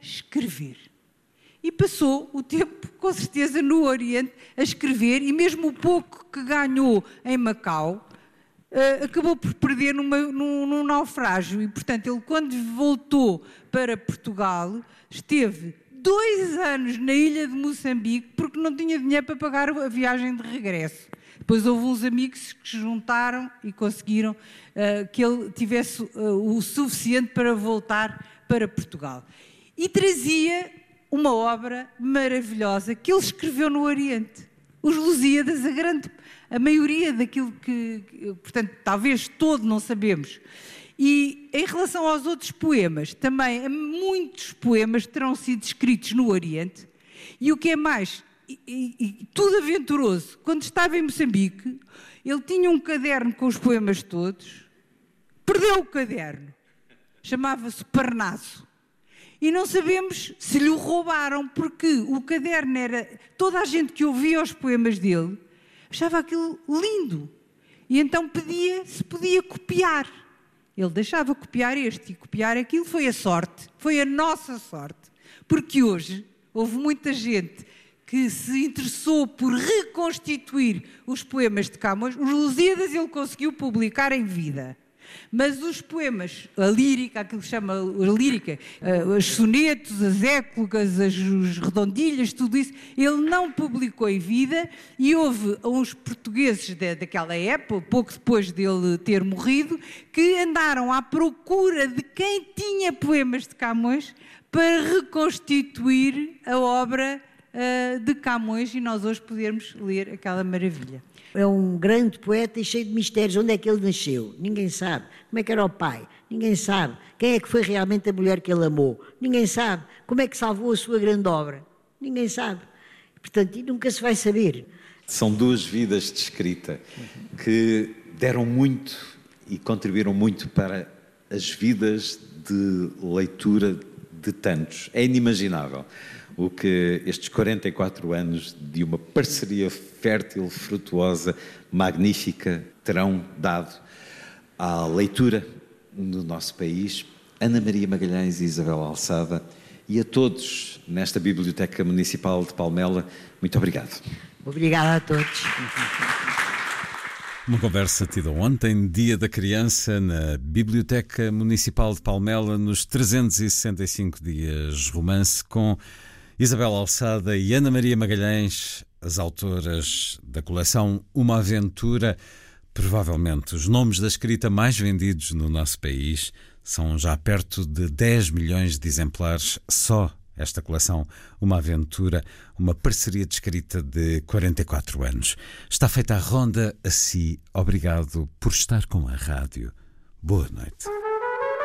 escrever. E passou o tempo, com certeza, no Oriente a escrever, e mesmo o pouco que ganhou em Macau, acabou por perder num naufrágio. E, portanto, ele, quando voltou para Portugal, esteve 2 anos na ilha de Moçambique porque não tinha dinheiro para pagar a viagem de regresso. Depois houve uns amigos que se juntaram e conseguiram que ele tivesse o suficiente para voltar para Portugal. E trazia uma obra maravilhosa que ele escreveu no Oriente. Os Lusíadas, a maioria daquilo que, portanto, talvez todo não sabemos. E em relação aos outros poemas, também muitos poemas terão sido escritos no Oriente. E o que é mais, tudo aventuroso, quando estava em Moçambique, ele tinha um caderno com os poemas todos, perdeu o caderno, chamava-se Parnaso. E não sabemos se lhe o roubaram, porque o caderno era... Toda a gente que ouvia os poemas dele achava aquilo lindo. E então pedia se podia copiar. Ele deixava copiar este e copiar aquilo. Foi a sorte, foi a nossa sorte. Porque hoje houve muita gente que se interessou por reconstituir os poemas de Camões. Os Lusíadas ele conseguiu publicar em vida. Mas os poemas, a lírica, aquilo que se chama a lírica, os sonetos, as éclogas, os redondilhas, tudo isso, ele não publicou em vida, e houve uns portugueses daquela época, pouco depois dele ter morrido, que andaram à procura de quem tinha poemas de Camões para reconstituir a obra de Camões, e nós hoje podermos ler aquela maravilha. É um grande poeta e cheio de mistérios. Onde é que ele nasceu? Ninguém sabe. Como é que era o pai? Ninguém sabe. Quem é que foi realmente a mulher que ele amou? Ninguém sabe. Como é que salvou a sua grande obra? Ninguém sabe. Portanto, e nunca se vai saber. São 2 vidas de escrita que deram muito e contribuíram muito para as vidas de leitura de tantos. É inimaginável o que estes 44 anos de uma parceria fértil, frutuosa, magnífica, terão dado à leitura no nosso país. Ana Maria Magalhães e Isabel Alçada, e a todos nesta Biblioteca Municipal de Palmela, muito obrigado. Obrigada a todos. Uma conversa tida ontem, Dia da Criança, na Biblioteca Municipal de Palmela, nos 365 dias romance, com Isabel Alçada e Ana Maria Magalhães, as autoras da coleção Uma Aventura. Provavelmente os nomes da escrita mais vendidos no nosso país, são já perto de 10 milhões de exemplares só esta coleção Uma Aventura, uma parceria de escrita de 44 anos. Está feita a ronda a si. Obrigado por estar com a rádio. Boa noite.